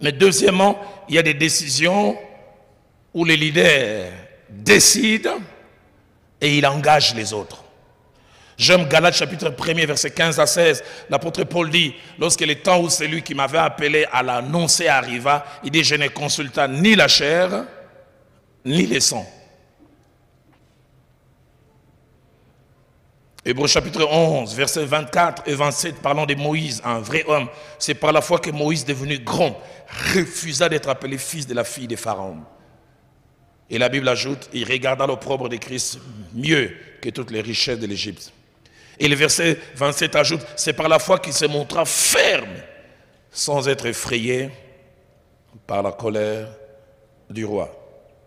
Mais deuxièmement, il y a des décisions où les leaders décident et ils engagent les autres. J'aime Galates chapitre 1er, verset 15 à 16. L'apôtre Paul dit, lorsque le temps où celui qui m'avait appelé à l'annoncer arriva, il dit, je ne consulta ni la chair, ni le sang. Hébreux chapitre 11, versets 24 et 27, parlant de Moïse, un vrai homme. C'est par la foi que Moïse, devenu grand, refusa d'être appelé fils de la fille de Pharaon. Et la Bible ajoute, il regarda l'opprobre de Christ mieux que toutes les richesses de l'Égypte. Et le verset 27 ajoute, c'est par la foi qu'il se montra ferme, sans être effrayé par la colère du roi.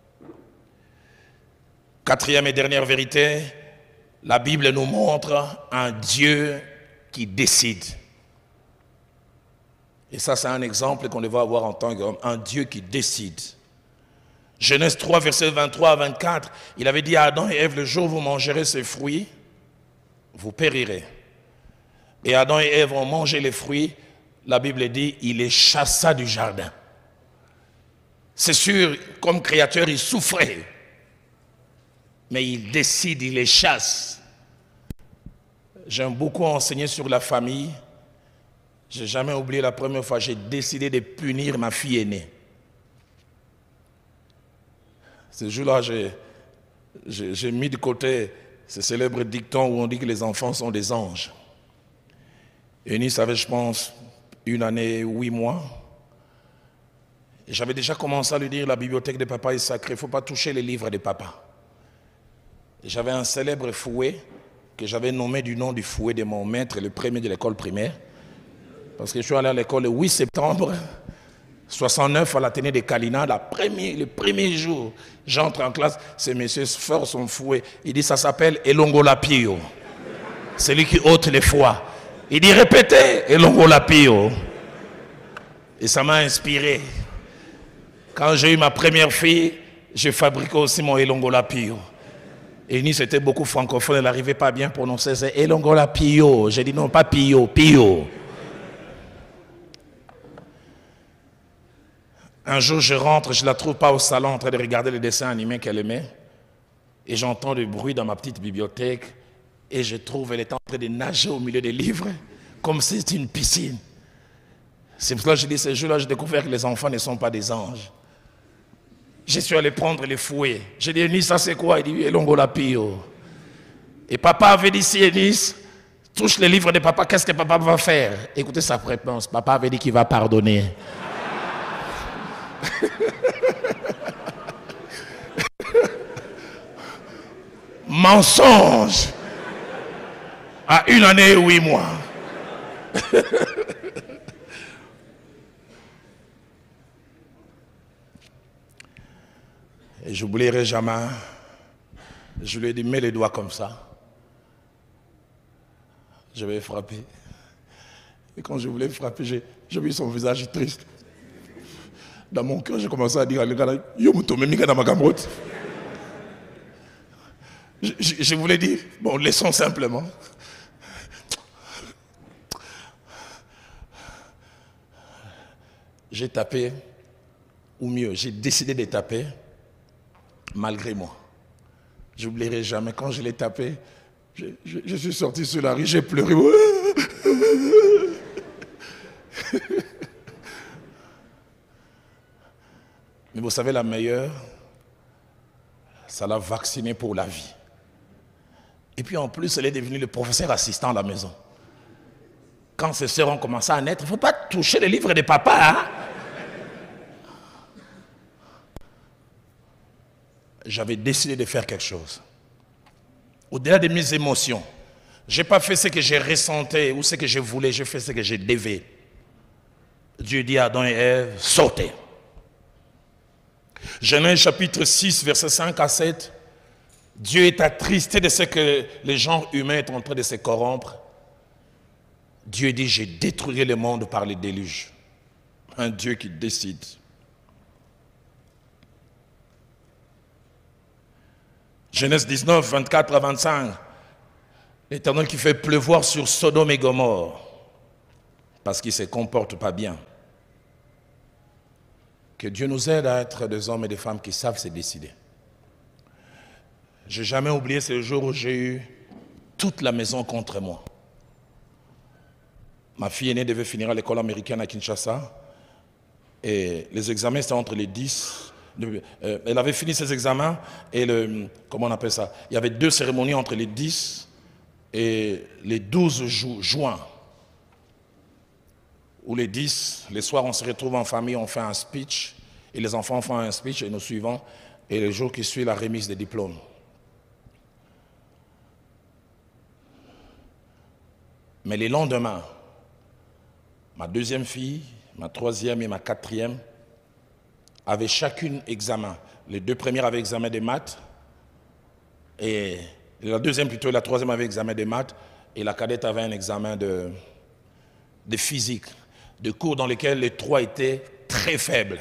Quatrième et dernière vérité, la Bible nous montre un Dieu qui décide. Et ça, c'est un exemple qu'on devrait avoir en tant qu'homme, un Dieu qui décide. Genèse 3, versets 23 à 24, il avait dit à Adam et Ève, le jour où vous mangerez ces fruits, vous périrez. Et Adam et Ève ont mangé les fruits, la Bible dit, il les chassa du jardin. C'est sûr, comme créateur, il souffrait. Mais il décide, il les chasse. J'aime beaucoup enseigner sur la famille. Je n'ai jamais oublié la première fois, j'ai décidé de punir ma fille aînée. Ce jour-là, j'ai mis de côté ce célèbre dicton où on dit que les enfants sont des anges. Eunice avait, je pense, 1 année, 8 mois. Et j'avais déjà commencé à lui dire, la bibliothèque de papa est sacrée, il ne faut pas toucher les livres de papa. Et j'avais un célèbre fouet que j'avais nommé du nom du fouet de mon maître, le premier de l'école primaire. Parce que je suis allé à l'école le 8 septembre 69 à l'Athénée de Kalina, le premier jour, j'entre en classe, ce monsieur fort son fouet, il dit ça s'appelle Elongolapio, celui qui ôte les foies. Il dit répétez Elongolapio. Et ça m'a inspiré. Quand j'ai eu ma première fille, j'ai fabriqué aussi mon Elongolapio. Et Nice était beaucoup francophone, elle n'arrivait pas à bien prononcer, c'est Elongolapio. J'ai dit non, pas Pio, Pio. Un jour, je rentre, je ne la trouve pas au salon en train de regarder les dessins animés qu'elle aimait. Et j'entends du bruit dans ma petite bibliothèque. Et je trouve qu'elle est en train de nager au milieu des livres, comme si c'était une piscine. C'est pour ça que je dis, ce jour-là, j'ai découvert que les enfants ne sont pas des anges. Je suis allé prendre les fouets. J'ai dit, Eunice, ça c'est quoi? Il dit, Elongolapio. Et papa avait dit, si Eunice touche les livres de papa, qu'est-ce que papa va faire? Écoutez sa réponse. Papa avait dit qu'il va pardonner. Mensonge à 1 année et 8 mois. Et j'oublierai jamais, je lui ai dit mets les doigts comme ça, je vais frapper. Et quand je voulais frapper, j'ai vu son visage triste. Dans mon cœur, j'ai commencé à dire à l'égard, yo muto memi dans ma gamrote. Je voulais dire, bon, laissons simplement. J'ai tapé, ou mieux, j'ai décidé de taper, malgré moi. Je n'oublierai jamais, quand je l'ai tapé, je suis sorti sur la rue, j'ai pleuré. Mais vous savez, la meilleure, ça l'a vacciné pour la vie. Et puis en plus, elle est devenue le professeur assistant à la maison. Quand ses sœurs ont commencé à naître, il ne faut pas toucher les livres de papa. Hein? J'avais décidé de faire quelque chose. Au-delà de mes émotions, je n'ai pas fait ce que j'ai ressenti ou ce que je voulais, j'ai fait ce que je devais. Dieu dit à Adam et Ève, sautez. Genèse chapitre 6, versets 5 à 7. Dieu est attristé de ce que les gens humains sont en train de se corrompre. Dieu dit, j'ai détruit le monde par les déluges. Un Dieu qui décide. Genèse 19, 24 à 25. L'Éternel qui fait pleuvoir sur Sodome et Gomorrhe parce qu'ils ne se comportent pas bien. Que Dieu nous aide à être des hommes et des femmes qui savent se décider. Je n'ai jamais oublié ce jour où j'ai eu toute la maison contre moi. Ma fille aînée devait finir à l'école américaine à Kinshasa. Et les examens, c'était entre les 10. Elle avait fini ses examens et comment on appelle ça? Il y avait 2 cérémonies entre les 10 et les 12 juin. Ou les 10, les soirs, on se retrouve en famille, on fait un speech. Et les enfants font un speech et nous suivons. Et le jour qui suit, la remise des diplômes. Mais les lendemains, ma 2e fille, ma 3e et ma 4e avaient chacune examen. Les 2 premières avaient examen des maths, et la 2e plutôt, la 3e avait examen des maths, et la cadette avait un examen de physique, de cours dans lesquels les 3 étaient très faibles.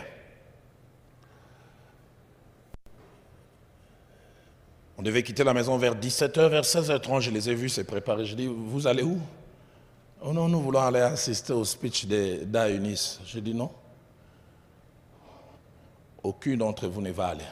On devait quitter la maison vers 17h, vers 16h30, je les ai vus se préparer. Je dis, vous allez où? Oh non, nous voulons aller assister au speech d'A-Unis. Je dis non. Aucune d'entre vous ne va aller.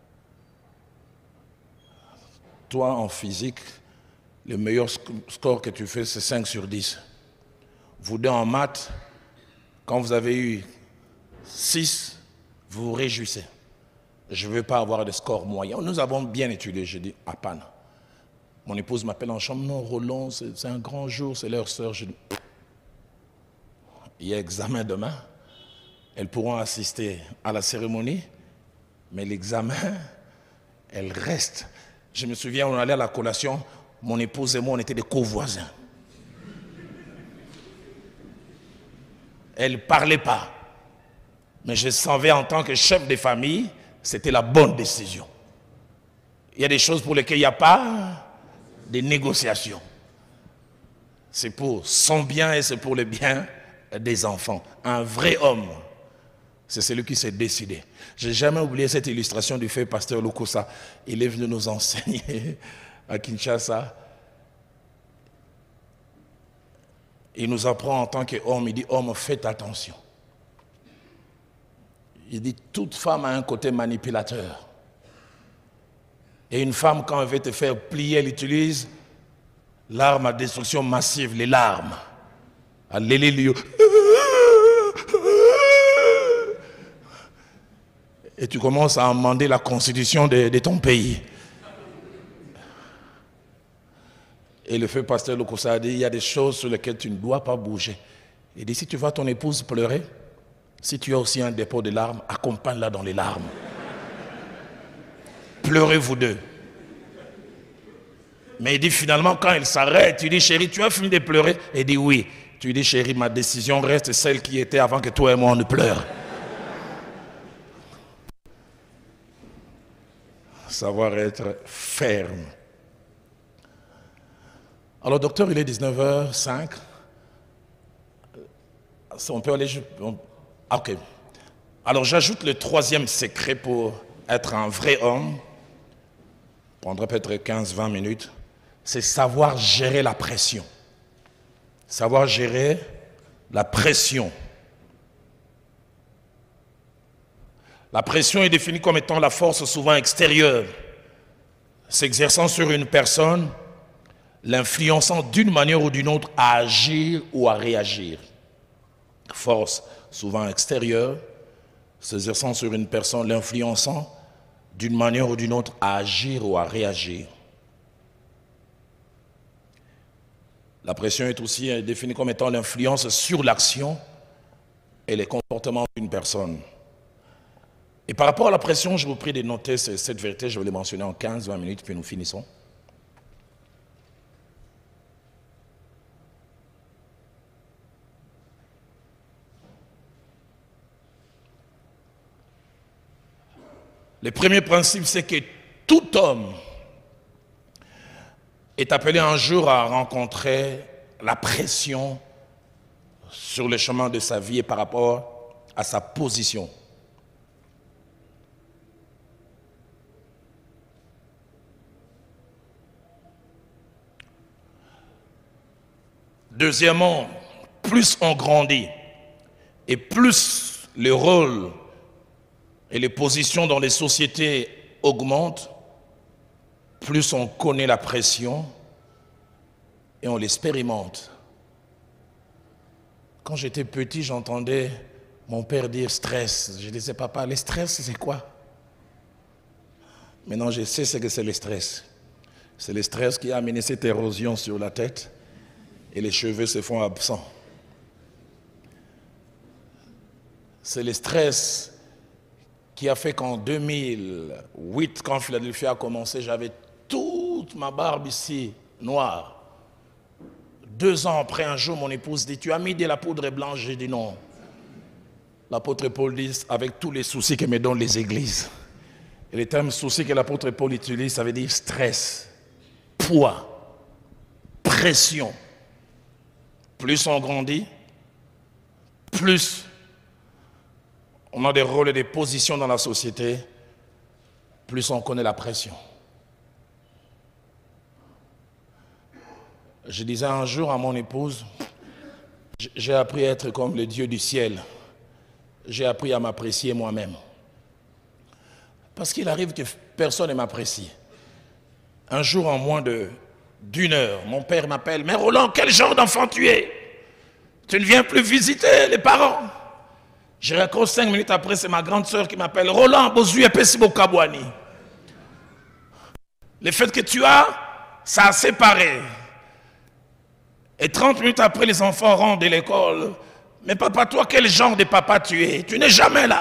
Toi, en physique, le meilleur score que tu fais, c'est 5 sur 10. Vous deux en maths, quand vous avez eu 6, vous vous réjouissez. Je ne veux pas avoir de score moyen. Nous avons bien étudié. Je dis, à panne. Mon épouse m'appelle en chambre. Non, Roland, c'est un grand jour, c'est leur sœur. Je dis, il y a examen demain. Elles pourront assister à la cérémonie, mais l'examen, elles restent. Je me souviens, on allait à la collation, mon épouse et moi, on était des covoisins. Elle ne parlait pas. Mais je savais en tant que chef de famille, c'était la bonne décision. Il y a des choses pour lesquelles il n'y a pas de négociation. C'est pour son bien et c'est pour le bien des enfants. Un vrai homme, c'est celui qui s'est décidé. Je n'ai jamais oublié cette illustration du fait pasteur Lukosa. Il est venu nous enseigner à Kinshasa. Il nous apprend en tant qu'homme, il dit, homme, faites attention. Il dit, toute femme a un côté manipulateur. Et une femme, quand elle veut te faire plier, elle utilise l'arme à destruction massive, les larmes. Alléluia. Et tu commences à amender la constitution de ton pays. Et le feu pasteur Lukosa a dit, il y a des choses sur lesquelles tu ne dois pas bouger. Il dit, si tu vois ton épouse pleurer, si tu as aussi un dépôt de larmes, accompagne-la dans les larmes. Pleurez vous deux. Mais il dit finalement, quand elle s'arrête, tu dis, chérie, tu as fini de pleurer? Il dit, oui. Tu dis, chérie, ma décision reste celle qui était avant que toi et moi on ne pleure. Savoir être ferme. Alors, docteur, il est 19h05. On peut aller... Ok. Alors, j'ajoute le 3e secret pour être un vrai homme. Prendrait peut-être 15-20 minutes. C'est savoir gérer la pression. Savoir gérer la pression. La pression est définie comme étant la force souvent extérieure, s'exerçant sur une personne, l'influençant d'une manière ou d'une autre à agir ou à réagir. Force souvent extérieure, s'exerçant sur une personne, l'influençant d'une manière ou d'une autre à agir ou à réagir. La pression est aussi définie comme étant l'influence sur l'action et les comportements d'une personne. Et par rapport à la pression, je vous prie de noter cette vérité, je vais les mentionner en 15-20 minutes, puis nous finissons. Le premier principe, c'est que tout homme est appelé un jour à rencontrer la pression sur le chemin de sa vie et par rapport à sa position. Deuxièmement, plus on grandit et plus le rôle et les positions dans les sociétés augmentent, plus on connaît la pression et on l'expérimente. Quand j'étais petit, j'entendais mon père dire stress. Je disais, papa, le stress, c'est quoi? Maintenant, je sais ce que c'est le stress. C'est le stress qui a amené cette érosion sur la tête et les cheveux se font absents. C'est le stress qui a fait qu'en 2008, quand Philadelphie a commencé, j'avais toute ma barbe ici, noire. 2 ans après, un jour, mon épouse dit, tu as mis de la poudre blanche? J'ai dit non. L'apôtre Paul dit, avec tous les soucis que me donnent les églises. Et le terme souci que l'apôtre Paul utilise, ça veut dire stress, poids, pression. Plus on grandit, plus on a des rôles et des positions dans la société, plus on connaît la pression. Je disais un jour à mon épouse, j'ai appris à être comme le Dieu du ciel. J'ai appris à m'apprécier moi-même. Parce qu'il arrive que personne ne m'apprécie. Un jour, en moins d'une heure, mon père m'appelle, « Mais Roland, quel genre d'enfant tu es? Tu ne viens plus visiter les parents ?» Je raccroche 5 minutes après, c'est ma grande sœur qui m'appelle, « Roland, Bozu Epesi Bokabouani. Le fait que tu as, ça a séparé. » Et 30 minutes après, les enfants rentrent de l'école. « Mais papa, toi, quel genre de papa tu es? Tu n'es jamais là. »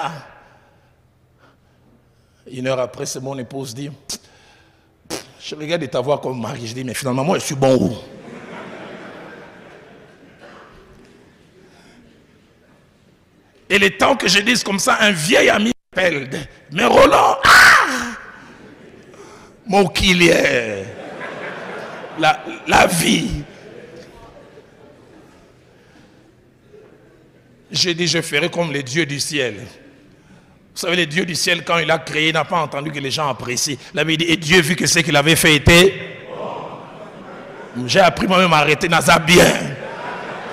1 heure après, c'est mon épouse dit, « Je regarde t'avoir comme mari. » Je dis, « Mais finalement, moi, je suis bon où? » Et le temps que je dise comme ça, un vieil ami m'appelle. « Mais Roland, mon qu'il est, la vie. » J'ai dit, je ferai comme les dieux du ciel. Vous savez, le Dieu du ciel, quand il a créé, il n'a pas entendu que les gens apprécient. Il avait dit, et Dieu, vu que ce qu'il avait fait était... J'ai appris moi-même à arrêter, n'a pas bien.